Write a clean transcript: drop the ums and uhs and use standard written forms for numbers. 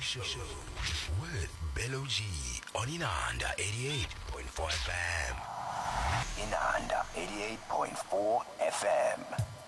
Show with Bello G on Inanda 88.4 FM. Inanda 88.4 FM.